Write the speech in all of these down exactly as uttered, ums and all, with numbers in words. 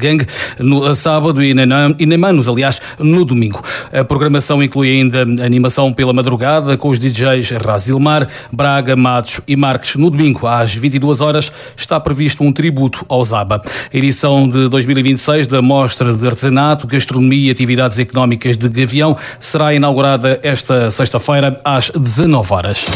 Gang no sábado e nem Manos, aliás, no domingo. A programação inclui ainda animação pela madrugada com os D Js Razilmar, Braga, Matos e Marques. No domingo, às vinte e duas horas, está previsto um tributo ao Zaba. A edição de dois mil e vinte e seis da Mostra de Artesanato, Gastronomia e Atividades Económicas de Gavião será inaugurada esta sexta-feira às dezanove horas.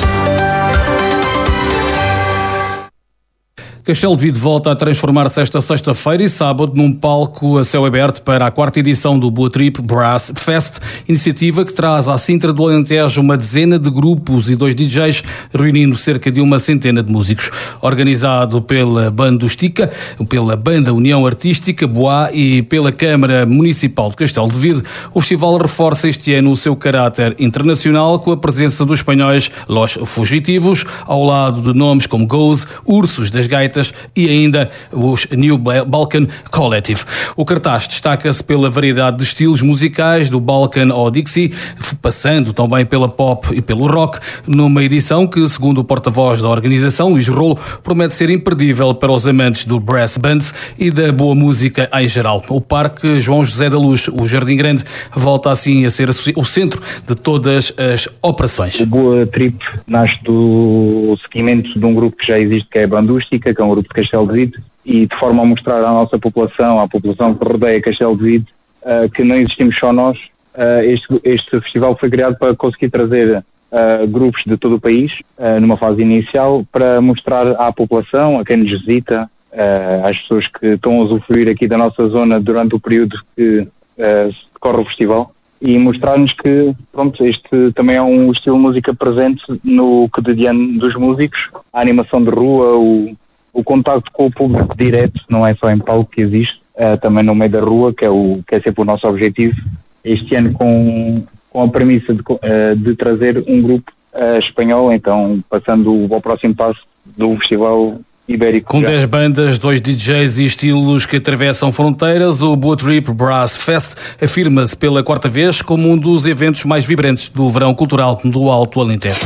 Castelo de Vide volta a transformar-se esta sexta-feira e sábado num palco a céu aberto para a quarta edição do Boa Trip Brass Fest, iniciativa que traz à Sintra do Alentejo uma dezena de grupos e dois D Js, reunindo cerca de uma centena de músicos. Organizado pela Bandústica, pela Banda União Artística Boa e pela Câmara Municipal de Castelo de Vide, o festival reforça este ano o seu caráter internacional com a presença dos espanhóis Los Fugitivos, ao lado de nomes como Goes, Ursos das Gaitas e ainda os New Balkan Collective. O cartaz destaca-se pela variedade de estilos musicais do Balkan ao Dixie, passando também pela pop e pelo rock, numa edição que, segundo o porta-voz da organização, Luís Rolo, promete ser imperdível para os amantes do brass bands e da boa música em geral. O Parque João José da Luz, o Jardim Grande, volta assim a ser o centro de todas as operações. O Boa Trip nasce do seguimento de um grupo que já existe, que é a Bandústica, que é um grupo de Castelo de Vide, e de forma a mostrar à nossa população, à população que rodeia Castelo de Vide, uh, que não existimos só nós. Uh, este, este festival foi criado para conseguir trazer uh, grupos de todo o país, uh, numa fase inicial, para mostrar à população, a quem nos visita, uh, às pessoas que estão a usufruir aqui da nossa zona durante o período que uh, decorre o festival, e mostrar-nos que, pronto, este também é um estilo de música presente no cotidiano dos músicos, a animação de rua, o O contacto com o público direto, não é só em palco que existe, uh, também no meio da rua, que é, o, que é sempre o nosso objetivo. Este ano com, com a premissa de, uh, de trazer um grupo uh, espanhol, então passando ao próximo passo do Festival Ibérico. Com dez bandas, dois D Js e estilos que atravessam fronteiras, o Boa Trip Brass Fest afirma-se pela quarta vez como um dos eventos mais vibrantes do verão cultural do Alto Alentejo.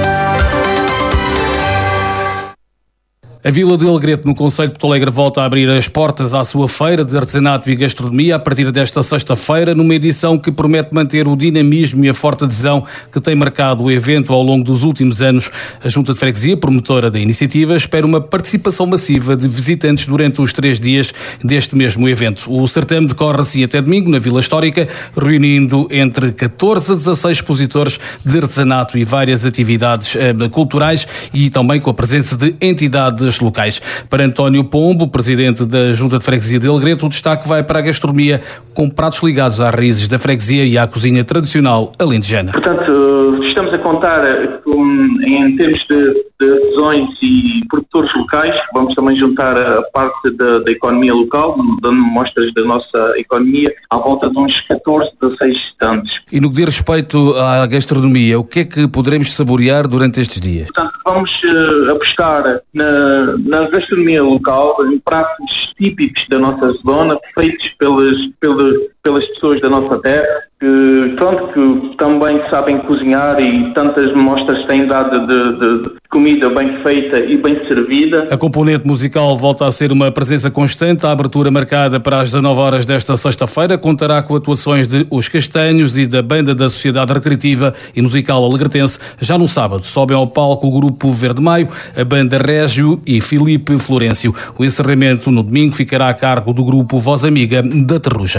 A Vila de Alegrete, no concelho de Porto Alegre, volta a abrir as portas à sua feira de artesanato e gastronomia a partir desta sexta-feira, numa edição que promete manter o dinamismo e a forte adesão que tem marcado o evento ao longo dos últimos anos. A Junta de Freguesia, promotora da iniciativa, espera uma participação massiva de visitantes durante os três dias deste mesmo evento. O certame decorre-se até domingo na Vila Histórica, reunindo entre catorze a dezasseis expositores de artesanato e várias atividades eh, culturais e também com a presença de entidades locais. Para António Pombo, presidente da Junta de Freguesia de Alegrete, o destaque vai para a gastronomia com pratos ligados às raízes da freguesia e à cozinha tradicional alentejana. Portanto, estamos a contar com, em termos de, de artesãos e produtores locais, vamos também juntar a parte da, da economia local, dando mostras da nossa economia, à volta de uns catorze, dezasseis stands. E no que diz respeito à gastronomia, o que é que poderemos saborear durante estes dias? Portanto, vamos uh, apostar na na gastronomia local, em pratos típicos da nossa zona, feitos pelas, pelas, pelas pessoas da nossa terra, que, pronto, que também sabem cozinhar e tantas mostras têm dado de, de, de comida bem feita e bem servida. A componente musical volta a ser uma presença constante. A abertura marcada para as dezanove horas desta sexta-feira contará com atuações de Os Castanhos e da Banda da Sociedade Recreativa e Musical Alegretense. Já no sábado sobem ao palco o grupo Verde Maio, a Banda Régio e Filipe Florencio. O encerramento no domingo ficará a cargo do grupo Voz Amiga da Terrugem.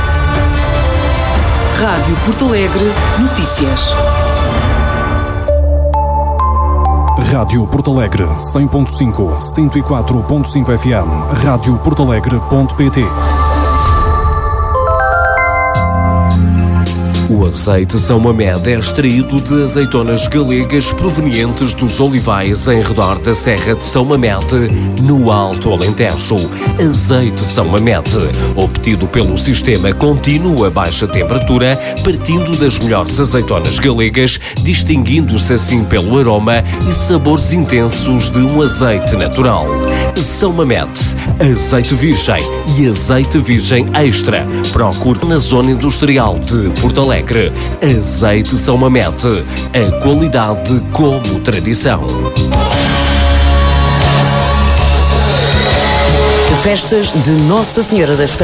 Rádio Porto Alegre Notícias. Rádio Porto Alegre cem ponto cinco, cento e quatro ponto cinco F M, rádio porto alegre ponto pt. O azeite São Mamed é extraído de azeitonas galegas provenientes dos olivais em redor da Serra de São Mamed, no Alto Alentejo. Azeite São Mamed, obtido pelo sistema contínuo a baixa temperatura, partindo das melhores azeitonas galegas, distinguindo-se assim pelo aroma e sabores intensos de um azeite natural. São Mamed, azeite virgem e azeite virgem extra. Procure na zona industrial de Porto Alegre. Azeite São Mamed, a qualidade como tradição. Festas de Nossa Senhora das